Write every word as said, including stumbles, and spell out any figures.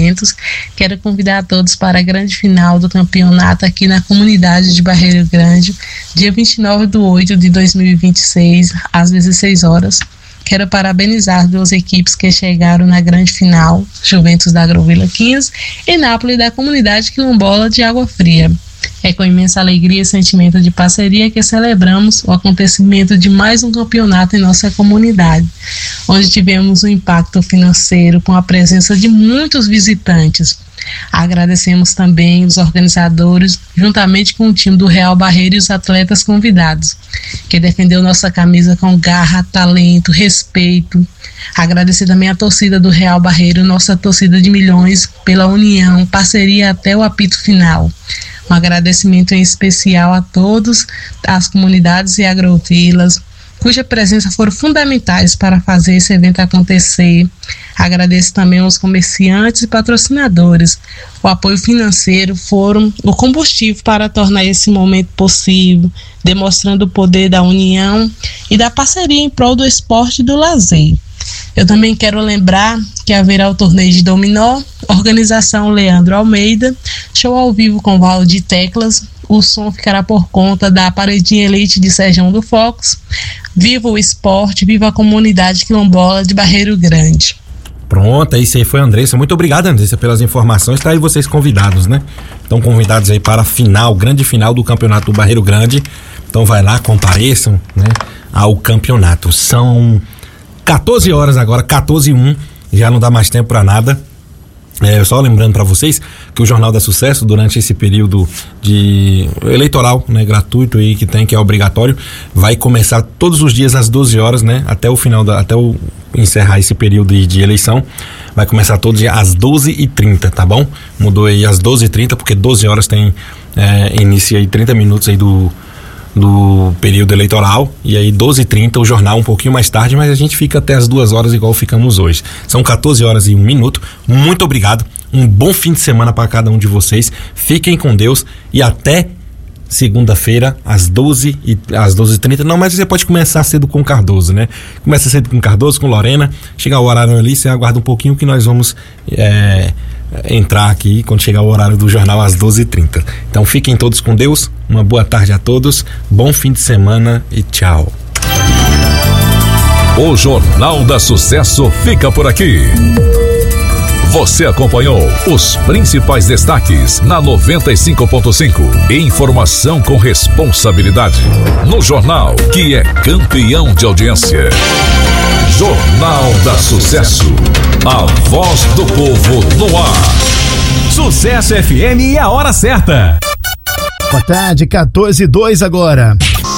eventos. Quero convidar a todos para a grande final do campeonato aqui na comunidade de Barreiro Grande, dia vinte e nove de oito de dois mil e vinte e seis, às dezesseis horas. Quero parabenizar duas equipes que chegaram na grande final, Juventus da Agrovila quinze e Nápoles da comunidade quilombola de Água Fria. É com imensa alegria e sentimento de parceria que celebramos o acontecimento de mais um campeonato em nossa comunidade, onde tivemos um impacto financeiro com a presença de muitos visitantes. Agradecemos também os organizadores, juntamente com o time do Real Barreiro e os atletas convidados, que defendeu nossa camisa com garra, talento, respeito. Agradecer também a torcida do Real Barreiro, nossa torcida de milhões, pela união, parceria até o apito final. Um agradecimento em especial a todos as comunidades e agrovilas, cuja presença foram fundamentais para fazer esse evento acontecer. Agradeço também aos comerciantes e patrocinadores. O apoio financeiro foram o combustível para tornar esse momento possível, demonstrando o poder da união e da parceria em prol do esporte e do lazer. Eu também quero lembrar que haverá o torneio de dominó, organização Leandro Almeida, show ao vivo com Valdir Teclas. O som ficará por conta da Paredinha Elite de Serjão do Fox. Viva o esporte, viva a comunidade quilombola de Barreiro Grande. Pronto, isso aí foi a Andressa. Muito obrigado, Andressa, pelas informações. Tá aí vocês convidados, né? Estão convidados aí para a final, grande final do Campeonato do Barreiro Grande. Então vai lá, compareçam, né, ao campeonato. São quatorze horas agora, quatorze e um, já não dá mais tempo para nada. É, só lembrando para vocês que o Jornal da Sucesso, durante esse período de eleitoral, né, gratuito aí que tem, que é obrigatório, vai começar todos os dias às doze horas, né, até o final da, até o encerrar esse período de, de eleição, vai começar todo dia às doze e trinta, tá bom? Mudou aí às doze e trinta, porque doze horas tem é, inicia aí trinta minutos aí do do período eleitoral, e aí doze e trinta o jornal um pouquinho mais tarde, mas a gente fica até as duas horas igual ficamos hoje. São quatorze horas e um minuto. Muito obrigado, um bom fim de semana para cada um de vocês, fiquem com Deus e até segunda-feira às doze e às doze e trinta. Não, mas você pode começar cedo com o Cardoso, né? Começa cedo com o Cardoso, com Lorena, chega o horário ali, você aguarda um pouquinho que nós vamos é, entrar aqui quando chegar o horário do jornal às doze e trinta. Então fiquem todos com Deus, uma boa tarde a todos, bom fim de semana e tchau. O Jornal da Sucesso fica por aqui. Você acompanhou os principais destaques na noventa e cinco ponto cinco. Informação com responsabilidade. No jornal que é campeão de audiência. Jornal da Sucesso. A voz do povo no ar. Sucesso F M e a hora certa. Boa tarde, quatorze e dois agora.